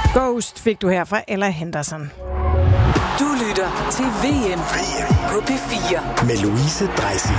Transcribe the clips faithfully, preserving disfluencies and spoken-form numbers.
Ghost fik du her fra Ella Henderson. Du lytter til V M på P fire med Louise Dreisig.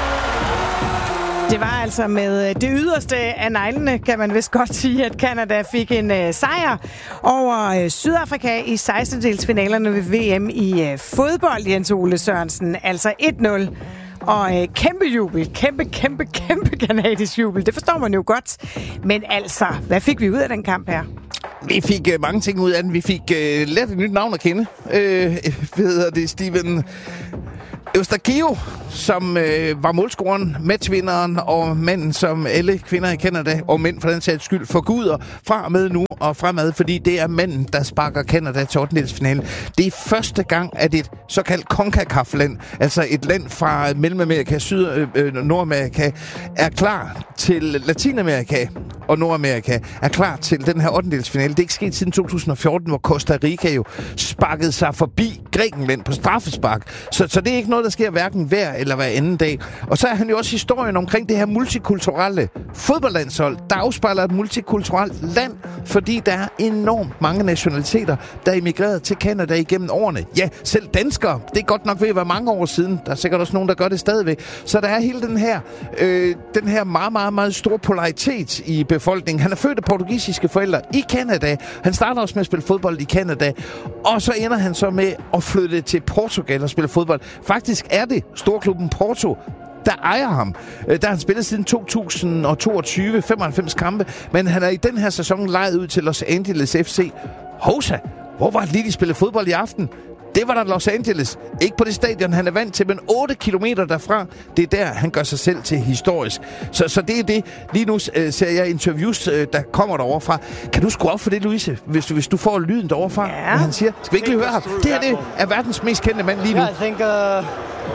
Det var altså med det yderste af neglene, kan man vist godt sige, at Canada fik en uh, sejr over uh, Sydafrika i sekstendedelsfinalerne ved V M i uh, fodbold, Jens Ole Sørensen. Altså et nul. Og uh, kæmpe jubel, kæmpe, kæmpe, kæmpe kanadisk jubel. Det forstår man jo godt. Men altså, hvad fik vi ud af den kamp her? Vi fik uh, mange ting ud af den. Vi fik uh, let et nyt navn at kende. Uh, hvad hedder det? Steven Eustakio, som øh, var målscoreren, matchvinderen og manden, som alle kvinder i Canada, og mænd for den sags skyld, forguder fra og med nu og fremad, fordi det er manden, der sparker Canada til ottendedelsfinalen. Det er første gang, at et såkaldt CONCACAF-land, altså et land fra Mellemamerika, Syd- og øh, Nordamerika, er klar til Latinamerika og Nordamerika, er klar til den her ottendedelsfinale. Det er ikke sket siden to tusind og fjorten, hvor Costa Rica jo sparkede sig forbi Grækenland på straffespark. Så, så det er ikke noget, der sker hverken hver eller hver anden dag. Og så er han jo også historien omkring det her multikulturelle fodboldlandshold, der afspejler et multikulturelt land, fordi der er enormt mange nationaliteter, der er emigreret til Canada igennem årene. Ja, selv danskere. Det er godt nok ved at være mange år siden. Der er sikkert også nogen, der gør det stadigvæk. Så der er hele den her, øh, den her meget, meget, meget store polaritet i befolkningen. Han er født af portugisiske forældre i Canada. Han starter også med at spille fodbold i Canada. Og så ender han så med at flytte til Portugal og spille fodbold. Faktisk er det storklubben Porto, der ejer ham. Der har han spillet siden to tusind og toogtyve, femoghalvfems kampe, men han er i den her sæson lejet ud til Los Angeles F C. Hosa, hvor var det lige, de spillede fodbold i aften? Det var der Los Angeles. Ikke på det stadion, han er vant til, men otte kilometer derfra, det er der, han gør sig selv til historisk. Så, så det er det. Lige nu øh, ser jeg interviews, øh, der kommer derovre fra. Kan du skrue op for det, Louise, hvis du, hvis du får lyden derovre fra, ja. Hvad han siger? Skal vi ikke lige høre ham? Det her det er verdens mest kendte mand lige nu. Yeah, I think uh,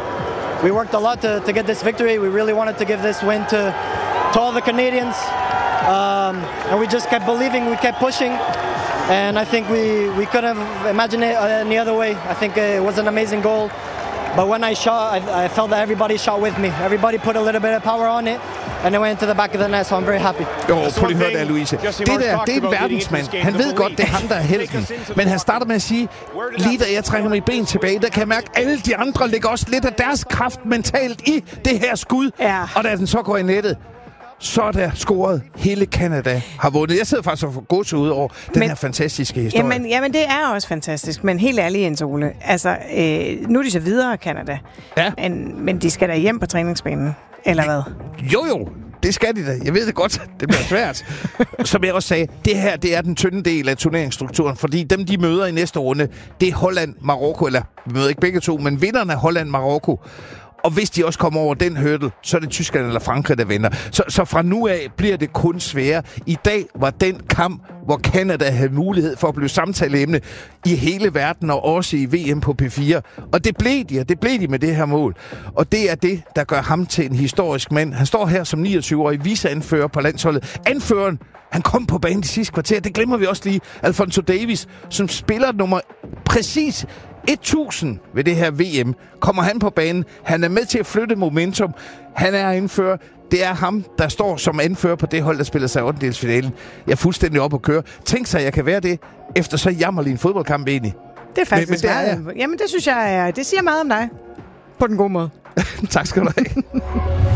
we worked a lot to, to get this victory. We really wanted to give this win to, to all the Canadians. Um, and we just kept believing, we kept pushing. And I think we, we couldn't have imagined it any other way. I think it was an amazing goal. But when I shot, I, I felt that everybody shot with me. Everybody put a little bit of power on it. And it went into the back of the net, so I'm very happy. Jo, prøv lige at høre der, Louise. Det der, det er en verdensmand. Han ved godt, det er ham, der er helten. Men han starter med at sige, lige da jeg trækker mit ben tilbage, der kan jeg mærke, at alle de andre lægger også lidt af deres kraft mentalt i det her skud. Ja. Og da den så går i nettet, så er der scoret. Hele Canada har vundet. Jeg sidder faktisk og får gåsehud ud over den men, her fantastiske historie. Jamen, jamen, det er også fantastisk. Men helt ærligt, Jens Ole. Altså, øh, nu er de så videre, Canada. Ja. Men, men de skal da hjem på træningsbanen. Eller hvad? Jo, jo. Det skal de da. Jeg ved det godt. Det bliver svært. Som jeg også sagde, det her, det er den tynde del af turneringsstrukturen, fordi dem, de møder i næste runde, det er Holland, Marokko, eller vi møder ikke begge to, men vinderne af Holland, Marokko. Og hvis de også kommer over den hurdle, så er det Tyskland eller Frankrig, der vinder. Så, så fra nu af bliver det kun sværere. I dag var den kamp, hvor Canada havde mulighed for at blive samtaleemne i hele verden, og også i V M på P fire. Og det blev de, og det blev de med det her mål. Og det er det, der gør ham til en historisk mand. Han står her som niogtyve-årig viceanfører på landsholdet. Anføreren, han kom på banen de sidste kvarter. Det glemmer vi også lige. Alfonso Davies, som spiller nummer præcis tusind ved det her V M, kommer han på banen. Han er med til at flytte momentum. Han er anfører. Det er ham, der står som anfører på det hold, der spiller sig i ottendedelsfinalen. Jeg er fuldstændig op at køre. Tænk sig, at jeg kan være det, efter så jammerlig en fodboldkamp egentlig. Det er faktisk men, men det er jeg. Jamen, det synes jeg, det siger meget om dig. På den gode måde. Tak skal du have.